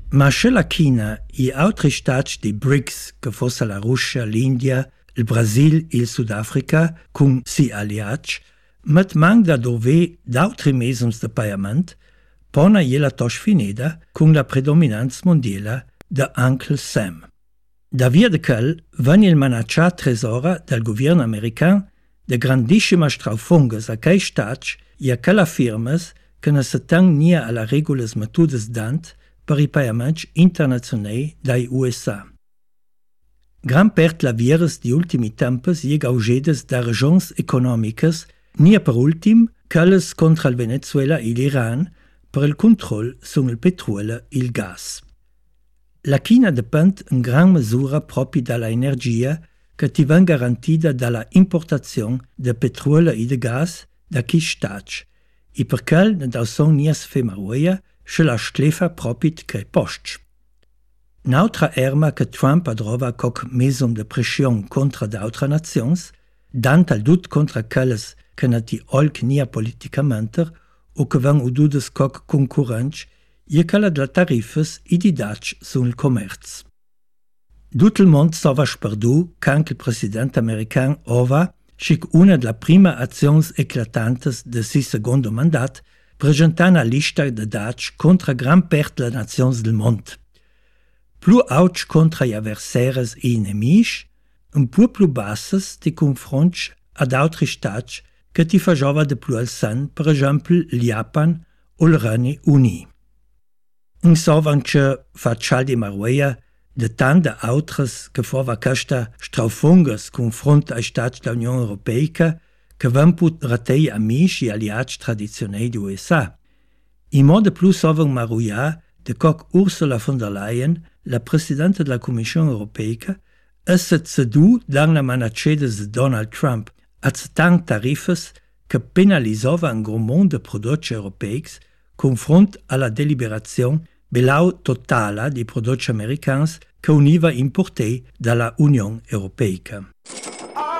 Ma se la China e altri stati di BRICS, che fosse la Russia, l'India, il Brasil e il Sudafrica, con si aliati, met manca dove d'altri mesums de pagament, pona la tosh fineda con la predominanza mondiale de Uncle Sam. Da via de quel venne il manaccià tresora del governo americano de grandissima straufungas a quei stati e a quelle firmas che ne se tang nia alla regulas metodes dant per i pagamenti internazionali dai USA. Gran part la vieres di ultimi tempos je gaugedes da regions economicas, nia per ultim, quelles contra il Venezuela e l'Iran, per il control sul petrolio e il gas. La China dipende in gran misura proprio dalla energia che ti viene garantita dalla importazione di petrolio e di gas da chi stati, e per quel non sono nies femaroia se la schlefa proprio che post. Un'altra arma che Trump adrova come mesum de pressione contro d'altre nazioni, dant al dut contra quelles che non ti olc nia politicamente o che van ududes come concorrenti, e quella della tarifes e di daci sul commercio. Tutto il mondo stava sperdu che anche il presidente americano ova, scic una delle prime azioni eclatanti del suo secondo mandato, presenta una lista di daci contro gran parte delle nazioni del mondo. Più auc contro gli avversari e nemici, un po' più basses di confronti ad altri stati che ti faceva di più al san, per esempio il Japan o il Regno Unito. Insofern che fa di Maruia de tante altres che fova questa straufungas confronto ai stati dell'Unione Europea che van put ratei amici e aliati tradizionali di USA. In modo più sovan Maruia de coc Ursula von der Leyen, la presidente della Commissione Europea, esse cedu dan la manacedes de Donald Trump a tang tarifes che penalisova un gran mondo de prodotti europei confronto alla deliberazione belau totale di prodotti americani che univa importati dalla Unione Europea.